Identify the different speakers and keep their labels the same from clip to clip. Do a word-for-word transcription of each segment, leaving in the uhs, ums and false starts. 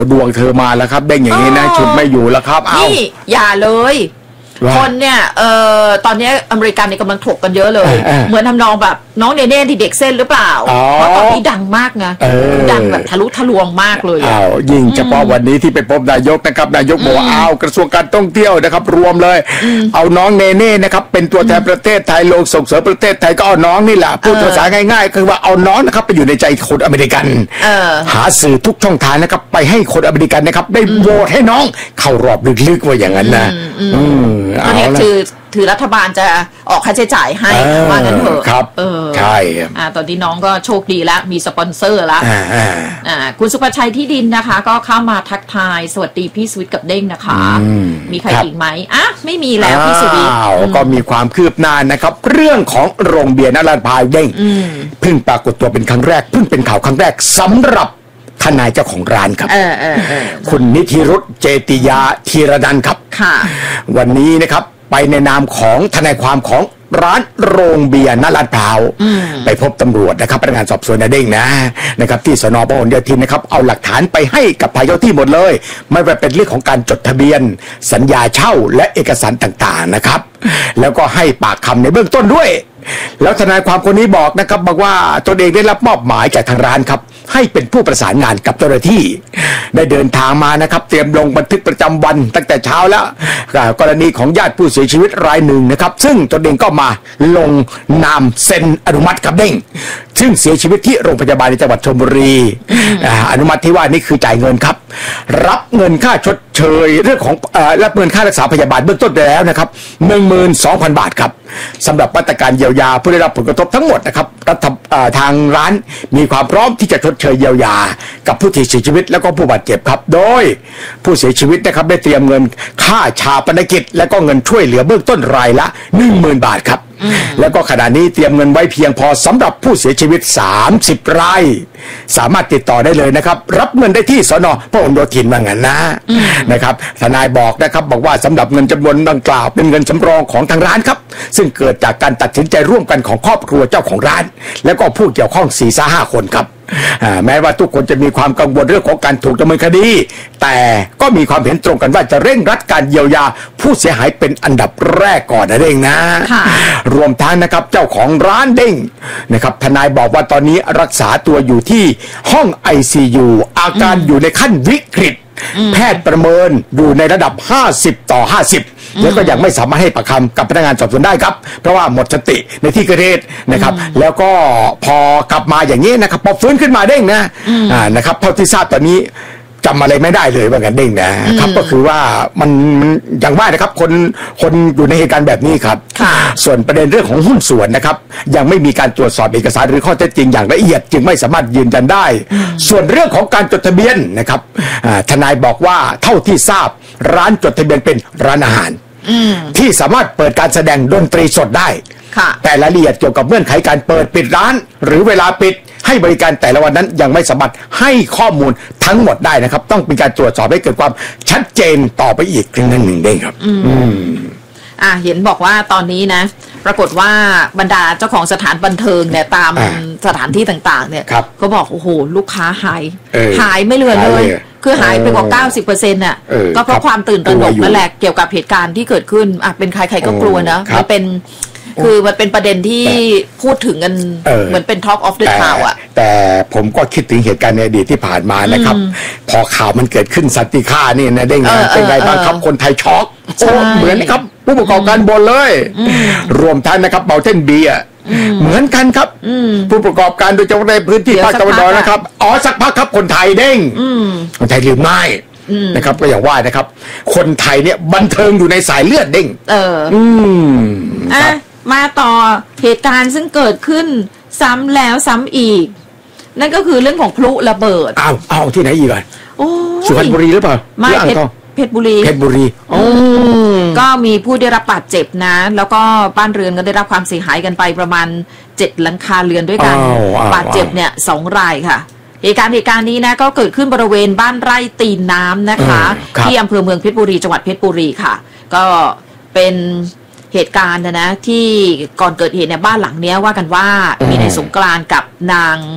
Speaker 1: ดวงเธอมาแล้วครับเด้งอย่างนี้นะชุดไม่อยู่แล้วครับ
Speaker 2: นี่อย่าเลยคนเนี่ยเอ่อตอนนี้อเมริกันเนี่ยกำลังถกกันเยอะเลยเหมือนทำนองแบบน้องเนเน่ที่เด็กเส้นหรือเปล่าเพราะตอนนี้ดังมากไงดังแบบทะลุทะลวงมากเลยอ้าว
Speaker 1: ยิ่งเฉพาะวันนี้ที่ไปพบนายกนะครับนายกบอกอ้าวกระทรวงการท่องเที่ยวนะครับรวมเลยเอาน้องเนเน่นะครับเป็นตัวแทนประเทศไทยลงส่งเสริมประเทศไทยก็เอาน้องนี่แหละพูดภาษาง่ายๆคือว่าเอาน้องนะครับไปอยู่ในใจคนอเมริกันหาสื่อทุกช่องทางนะครับไปให้คนอเมริกันนะครับได้โหวตให้น้องเข้ารอบลึกๆว่าอย่างนั้นนะ
Speaker 2: อันนี้คือถือรัฐบาลจะออกค่าใช้จ่ายให้ว่างั้นเถอะ
Speaker 1: ครับเออใช่
Speaker 2: อ่าตอนนี้น้องก็โชคดีแล้วมีสปอนเซอร์แล้วอ่าคุณสุภชัยที่ดินนะคะก็เข้ามาทักทายสวัสดีพี่สวิทกับเด้งนะคะมีใครอีกไหมอ่ะไม่มีแล้วพี่สวิท
Speaker 1: ก็มีความคืบหน้านะครับเรื่องของโรงเบียร์นราธิวาสเด้งเพิ่งปรากฏตัวเป็นครั้งแรกเพิ่งเป็นข่าวครั้งแรกสำหรับทนายเจ้าของร้านครับคุณนิธิรุตเจติยาธีรนันท์ครับวันนี้นะครับไปในนามของทนายความของร้านโรงเบียร์ณลาดพร้าวไปพบตำรวจนะครับพนักงานสอบสวนเด้งนะนะครับที่สน.พหลโยธินนะครับเอาหลักฐานไปให้กับทายเจ้าที่หมดเลยไม่ว่าเป็นเรื่องของการจดทะเบียนสัญญาเช่าและเอกสารต่างๆนะครับแล้วก็ให้ปากคำในเบื้องต้นด้วยแล้วทนายความคนนี้บอกนะครับบอกว่าตนเองได้รับมอบหมายจากทางร้านครับให้เป็นผู้ประสานงานกับเจ้าหน้าที่ได้เดินทางมานะครับเตรียมลงบันทึกประจำวันตั้งแต่เช้าแล้วกรณีของญาติผู้เสียชีวิตรายหนึ่งนะครับซึ่งตนเองก็มาลงนามเซ็นอนุมัติกับเด้งซึ่งเสียชีวิตที่โรงพยาบาลในจังหวัดชลบุรีอนุมัติที่ว่านี่คือจ่ายเงินครับรับเงินค่าชดเชยเรื่องของรับเงินค่ารักษาพยาบาลเบื้องต้นไปแล้วนะครับ หนึ่งหมื่นสองพัน บาทครับสำหรับมาตรการเยียวยาผู้ได้รับผลกระทบทั้งหมดนะครับรัฐทางร้านมีความพร้อมที่จะชดเชยเยียวยากับผู้ที่เสียชีวิตแล้วก็ผู้บาดเจ็บครับโดยผู้เสียชีวิตนะครับได้เตรียมเงินค่าชาปนกิจและก็เงินช่วยเหลือเบื้องต้นรายละ หนึ่งหมื่น บาทครับแล้วก็ขณะนี้เตรียมเงินไว้เพียงพอสำหรับผู้เสียชีวิตสามสิบรายสามารถติดต่อได้เลยนะครับรับเงินได้ที่สน.พหลโยธินว่างั้นนะนะครับทนายบอกนะครับบอกว่าสำหรับเงินจำนวนดังกล่าวเป็นเงินสำรองของทางร้านครับซึ่งเกิดจากการตัดสินใจร่วมกันของครอบครัวเจ้าของร้านแล้วก็ผู้เกี่ยวข้อง สี่ถึงห้า คนครับแม้ว่าทุกคนจะมีความกังวลเรื่องของการถูกดำเนินคดีแต่ก็มีความเห็นตรงกันว่าจะเร่งรัดการเยียวยาผู้เสียหายเป็นอันดับแรกก่อนนะเด้งนะรวมทั้งนะครับเจ้าของร้านเด้งนะครับทนายบอกว่าตอนนี้รักษาตัวอยู่ที่ห้อง ไอ ซี ยู อาการอยู่ในขั้นวิกฤตแพทย์ประเมินอยู่ในระดับห้าสิบต่อห้าสิบแล้วก็ยังไม่สามารถให้ปากคำกับพนักงานสอบสวนได้ครับเพราะว่าหมดสติในที่เกิดเหตุนะครับแล้วก็พอกลับมาอย่างนี้นะครับพอฟื้นขึ้นมาเด้งนะอ่านะครับเท่าที่ทราบตอนนี้จำอะไรไม่ได้เลยว่ากันเด้งนะครับก็คือว่ามันอย่างว่านะครับคนคนอยู่ในเหตุการณ์แบบนี้ครับส่วนประเด็นเรื่องของหุ้นส่วนนะครับยังไม่มีการตรวจสอบเอกสารหรือข้อเท็จจริงอย่างละเอียดจึงไม่สามารถยืนยันได้ส่วนเรื่องของการจดทะเบียนนะครับทนายบอกว่าเท่าที่ทราบร้านจดทะเบียนเป็นร้านอาหารที่สามารถเปิดการแสดงดนตรีสดได้แต่รายละเอียดเกี่ยวกับเงื่อนไขการเปิดปิดร้านหรือเวลาปิดให้บริการแต่ละวันนั้นยังไม่สามารถให้ข้อมูลทั้งหมดได้นะครับต้องเป็นการตรวจสอบให้เกิดความชัดเจนต่อไปอีกครั้งหนึ่งได้ครับอืม
Speaker 2: อ่าเห็นบอกว่าตอนนี้นะปรากฏว่าบรรดาเจ้าของสถานบันเทิงเนี่ยตามสถานที่ต่างๆเนี่ยเขาบอกโอ้โหลูกค้าหายหายไม่เหลือเลยคือหายไปกว่า เก้าสิบเปอร์เซ็นต์ น่ะก็เพราะความตื่นตระหนกนั่นแหละเกี่ยวกับเหตุการณ์ที่เกิดขึ้นอ่ะเป็นใครๆก็กลัวนะมันเป็นคือมันเป็นประเด็นที่พูดถึงกันเหมือนเป็น Talk of the Town อ่ะ
Speaker 1: แต่ผมก็คิดถึงเหตุการณ์ในอดีตที่ผ่านมานะครับพอข่าวมันเกิดขึ้นสันติค่านี่นะได้ไงเป็นไงบ้างครับคนไทยช็อกเหมือนครับผู้ประกอบการบนเลยรวมทั้งนะครับเบลเทนเบียร์เหมือนกันครับผู้ประกอบการโดยเฉพาะในพื้นที่ภาคตะวันออกนะครับอ๋อสักพักครับคนไทยเด้งคนไทยลืมง่ายนะครับก็อย่างว่านะครับคนไทยเนี่ยบันเทิงอยู่ในสายเลือดเด้งเอออืม
Speaker 2: อ่ะมาต่อเหตุการณ์ซึ่งเกิดขึ้นซ้ำแล้วซ้ำอีกนั่นก็คือเรื่องของพลุระเบิด
Speaker 1: อ้าวอ้าวที่ไหนอีกอ่ะสุพรรณบุรีหรือเปล่า
Speaker 2: ไม่เพชรเพชรบุรี
Speaker 1: เพชรบุรี
Speaker 2: ก็มีผู้ได้รับบาดเจ็บนะแล้วก็บ้านเรือนก็ได้รับความเสียหายกันไปประมาณเจ็ดหลังคาเรือนด้วยกันบาดเจ็บเนี่ยสองรายค่ะเหตุการณ์เหตุการณ์นี้นะก็เกิดขึ้นบริเวณบ้านไร่ตีนน้ำนะคะที่อำเภอเมืองเพชรบุรีจังหวัดเพชรบุรีค่ะก็เป็นเหตุการณ์นะที่ก่อนเกิดเหตุเนี่ยบ้านหลังเนี้ยว่ากันว่ามีนายสงกรานต์กับนาง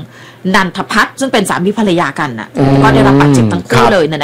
Speaker 2: นันทพัฒน์ซึ่งเป็นสามีภรรยากันน่ะก็ได้รับบาดเจ็บทั้งคู่เลยนะ